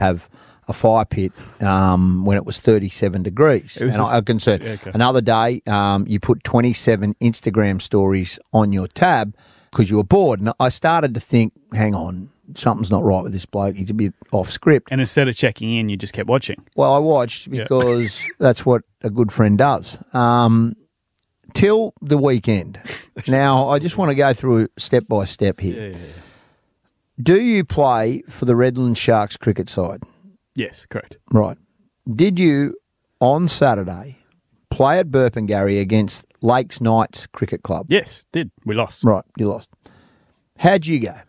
have a fire pit when it was 37 degrees. It was I'm concerned. Yeah, okay. Another day, you put 27 Instagram stories on your tab because you were bored. And I started to think, hang on, something's not right with this bloke. He's a bit off script. And instead of checking in, you just kept watching. Well, I watched because that's what a good friend does. Till the weekend. Now, I just want to go through step by step here. Yeah. Do you play for the Redland Sharks cricket side? Yes, correct. Right. Did you, on Saturday, play at Burpengary against Lakes Knights Cricket Club? Yes, did. We lost. Right, you lost. How'd you go?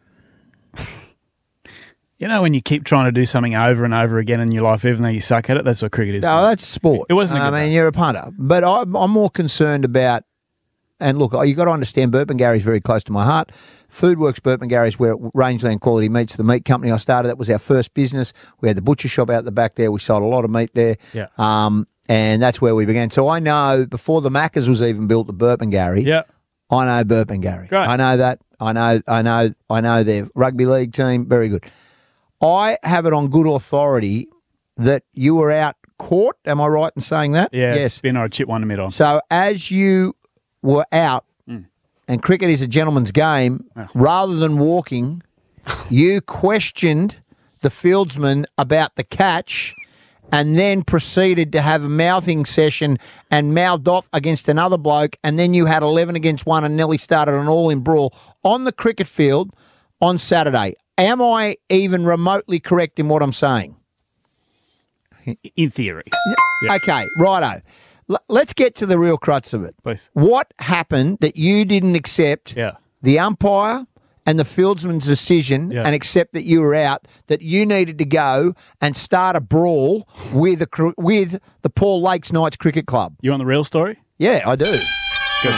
You know when you keep trying to do something over and over again in your life, even though you suck at it? That's what cricket is. No, that's sport. It wasn't a good I mean, day. you're a punter. But I'm more concerned about, and look, you've got to understand Burpengary is very close to my heart. Foodworks Burpengary is where Rangeland Quality Meats, the meat company I started. That was our first business. We had the butcher shop out the back there. We sold a lot of meat there. Yeah. And that's where we began. So I know, before the Macca's was even built at Burpengary, Yeah. I know Burpengary. Great. I know that. I know their rugby league team. Very good. I have it on good authority that you were out court. Am I right in saying that? Yeah, Yes. spinner, chip one to mid on. So as you were out, and cricket is a gentleman's game, rather than walking, you questioned the fieldsman about the catch and then proceeded to have a mouthing session and mouthed off against another bloke, and then you had 11 against 1 and nearly started an all-in brawl on the cricket field on Saturday. Am I even remotely correct in what I'm saying? In theory. Yeah. Okay, righto. Let's get to the real crux of it. Please. What happened that you didn't accept Yeah. the umpire and the fieldsman's decision and accept that you were out, that you needed to go and start a brawl with the Paul Lakes Knights Cricket Club? You want the real story? Yeah, I do. Good.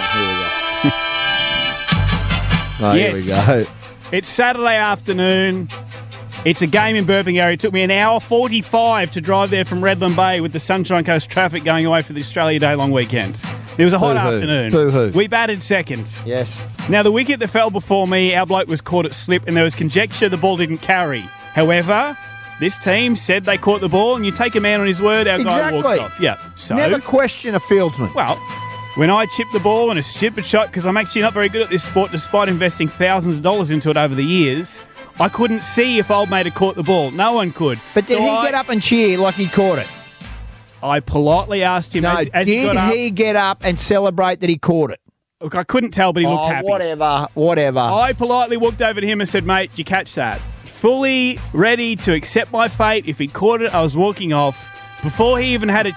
Here we go. It's Saturday afternoon. It's a game in Burpengary. It took me an hour 45 to drive there from Redland Bay with the Sunshine Coast traffic going away for the Australia Day long weekend. It was a hot Boo-hoo. afternoon. Boo-hoo. We batted second. Yes. Now, the wicket that fell before me, our bloke was caught at slip and there was conjecture the ball didn't carry. However, this team said they caught the ball and you take a man on his word, our guy walks Exactly. off. Yeah. So, Never question a fieldsman. well, when I chipped the ball in a stupid shot, because I'm actually not very good at this sport despite investing thousands of dollars into it over the years, I couldn't see if old mate had caught the ball. No one could. But did So he get up and cheer like he caught it? I politely asked him No, as he got up. did he get up and celebrate that he caught it? Look, I couldn't tell, but he looked happy. Whatever. I politely walked over to him and said, mate, did you catch that? Fully ready to accept my fate. If he caught it, I was walking off. Before he even had a